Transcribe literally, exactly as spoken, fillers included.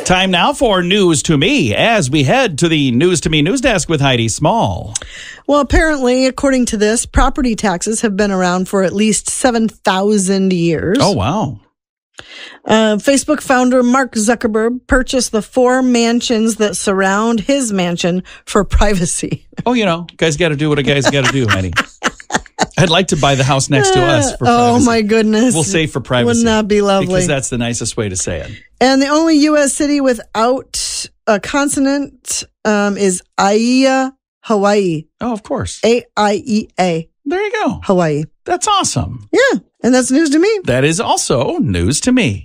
Time now for News to Me as we head to the News to Me news desk with Heidi Small. Well, apparently, according to this, property taxes have been around for at least seven thousand years. Oh, wow. Uh, Facebook founder Mark Zuckerberg purchased the four mansions that surround his mansion for privacy. Oh, you know, guys got to do what a guy's got to do, Heidi. I'd like to buy the house next to us for oh, privacy. my goodness. We'll say for privacy. Wouldn't that be lovely? Because that's the nicest way to say it. And the only U S city without a consonant um, is Aiea, Hawaii. Oh, of course. A I E A. There you go. Hawaii. That's awesome. Yeah. And that's news to me. That is also news to me.